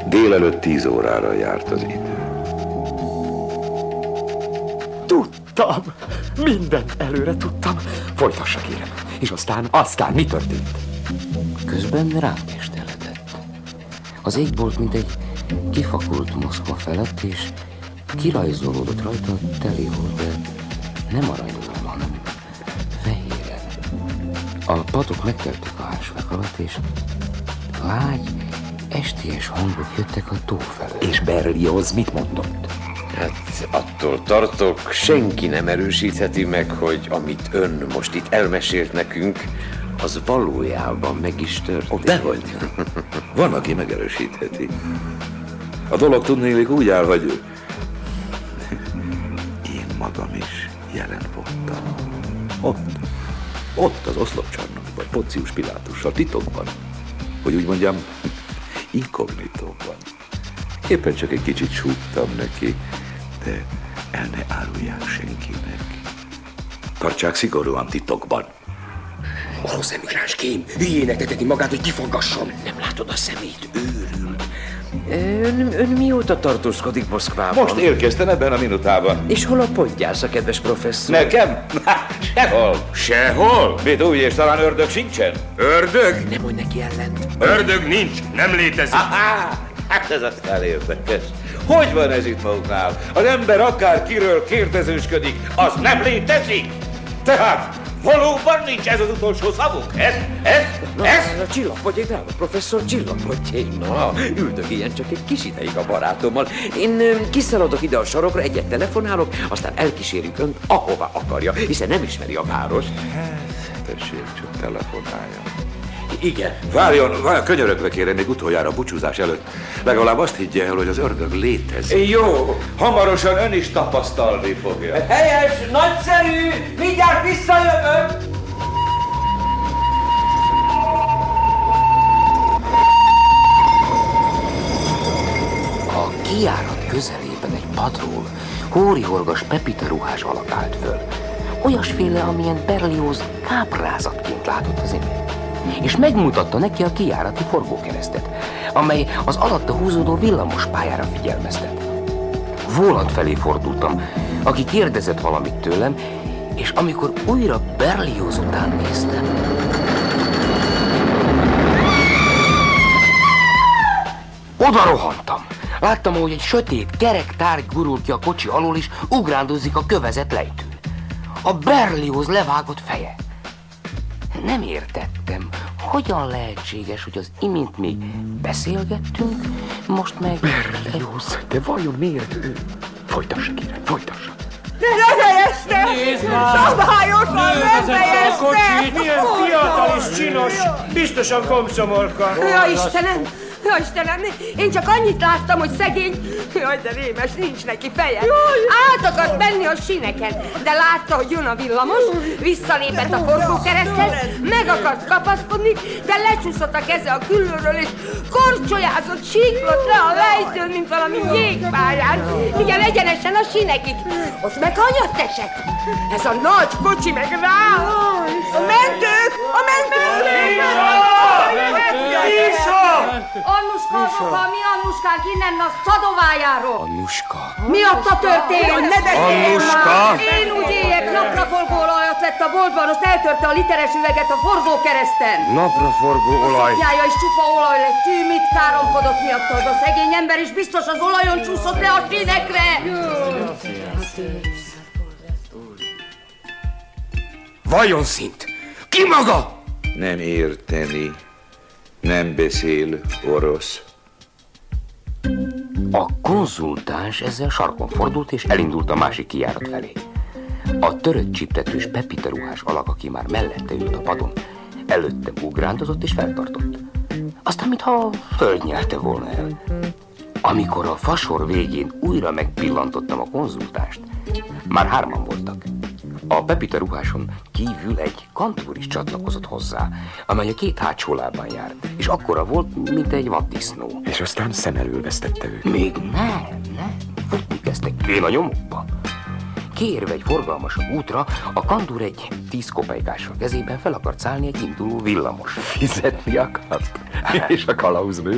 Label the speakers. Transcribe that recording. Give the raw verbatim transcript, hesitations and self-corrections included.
Speaker 1: Délelőtt tíz órára járt az idő.
Speaker 2: Tudtam! Mindent előre tudtam. Folytassa, kérem. És aztán, aztán mi történt?
Speaker 3: Közben rám esteledett. Az égbolt, mint egy kifakult Moszkva felett, és kirajzolódott rajta a telihold, de nem aranyosan, hanem fehéren. A padok megteltek a házsvák alatt, és lágy, estélyes hangok jöttek a tó felől.
Speaker 2: És Berlioz mit mondott?
Speaker 4: Hát attól tartok, senki nem erősítheti meg, hogy amit ön most itt elmesélt nekünk, az valójában meg is történt.
Speaker 1: Dehogy. Van, aki megerősítheti. A dolog tudnélik úgy áll, hogy én magam is jelen voltam. Ott, ott az oszlopcsarnokban, Poncius Pilátussal, titokban. Hogy úgy mondjam, inkognitóban. Éppen csak egy kicsit súgtam neki, de el ne árulják senkinek. Tartsák szigorúan titokban.
Speaker 5: Orosz emigráns kém, hülyének teteti magát, hogy kifaggasson. Nem látod a szemét, őrült.
Speaker 4: Ön, ön mióta tartózkodik Moszkvában?
Speaker 1: Most érkeztem ebben a minutában.
Speaker 4: És hol a podgyásza, kedves professzor?
Speaker 1: Nekem? Sehol.
Speaker 5: Sehol?
Speaker 1: Mit úgy, és talán ördög sincsen?
Speaker 5: Ördög?
Speaker 4: Nem mondj neki ellent.
Speaker 5: Ördög nincs, nem létezik.
Speaker 1: Aha, hát ez aztán érdekes. Hogy van ez itt maguknál? Az ember akár kiről kérdezősködik, az nem létezik? Tehát valóban nincs ez az utolsó szavuk? Ez? Ez? Ez?
Speaker 4: Csillapodjék, drága professzor, csillapodjék. Na, üldögéljen csak egy kis ideig a barátommal. Én ö, kiszaladok ide a sarokra, egyet telefonálok, aztán elkísérjük önt, ahová akarja, hiszen nem ismeri a várost.
Speaker 1: Tessék, csak telefonálja.
Speaker 4: Igen.
Speaker 1: Várjon, várjon, könyörögve kérem, még utoljára a búcsúzás előtt. Legalább azt higgye el, hogy az ördög létezik.
Speaker 4: Jó.
Speaker 1: Hamarosan ön is tapasztalni fogja.
Speaker 4: Helyes, nagyszerű, mindjárt visszajövök.
Speaker 3: A kijárat közelében egy padról hórihorgas Pepita ruhás alak állt föl. Olyasféle, amilyen Berlioz káprázatként látott az imént. És megmutatta neki a kijárati forgókeresztet, amely az alatta húzódó villamos pályára figyelmeztet. Volant felé fordultam, aki kérdezett valamit tőlem, és amikor újra Berlioz után néztem... Oda rohantam. Láttam, hogy egy sötét, kerek tárgy gurul ki a kocsi alól, és ugrándozik a kövezett lejtőn. A Berlioz levágott feje. Nem értettem, hogyan lehetséges, hogy az imént még beszélgettünk, most meg...
Speaker 2: Berlioz, de vajon miért ő? Folytassa, kérem, folytassa.
Speaker 6: Befejezte!
Speaker 7: Nézd már!
Speaker 6: Szabályosan befejezte!
Speaker 7: Kocsit, milyen fiatal és csinos, biztosan komszomolka.
Speaker 6: Ja, Istenem! Ja, Istenem, én csak annyit láttam, hogy szegény... Jaj, de rémes, nincs neki feje. Át akart menni a síneken, de látta, hogy jön a villamos, visszalépett a forgókereszthez, meg akart kapaszkodni, de lecsúszott a keze a küllőről, és korcsolyázott, síklott le a lejtőn, mint valami jégpályán. Igen, egyenesen a sínekig. Ott meg hanyat esett. Ez a nagy kocsi meg rá. A mentők! A mentők!
Speaker 7: Tisha!
Speaker 6: Annuska, Annuska, mi Annuskánk innen a Szadovájáról.
Speaker 3: Annuska.
Speaker 6: Miatta történt? Ne beszélj
Speaker 7: Annuska!
Speaker 6: már! Én úgy éjek, napraforgó olajat vett a boltban, azt eltörte a literes üveget a forgókereszten.
Speaker 7: Napraforgó olaj.
Speaker 6: Szoknyája is csupa olaj lett, tű, mit káromkodott miatta az a szegény ember, és biztos az olajon csúszott le a sínekre.
Speaker 5: Vajon szint? Ki maga?
Speaker 1: Nem érteni. Nem beszél orosz.
Speaker 3: A konzultáns ezzel sarkon fordult, és elindult a másik kijárat felé. A törött csiptetős Pepita ruhás alak, aki már mellette ült a padon, előtte ugrándozott és feltartott. Aztán, mintha földnyelte volna el. Amikor a fasor végén újra megpillantottam a konzultást, már hárman voltak. A Pepita ruháson kívül egy kantúr is csatlakozott hozzá, amely a két hátsó lábán járt, és akkora volt, mint egy vaddisznó.
Speaker 2: És aztán szem elől vesztette őt.
Speaker 3: Még nem, nem. Futni kezdtek kén a nyomukba. Kiérve egy forgalmasabb útra, a kandúr egy tíz kopejkással kezében fel akart szállni egy induló villamos.
Speaker 2: Fizetni akart. És a kalauznő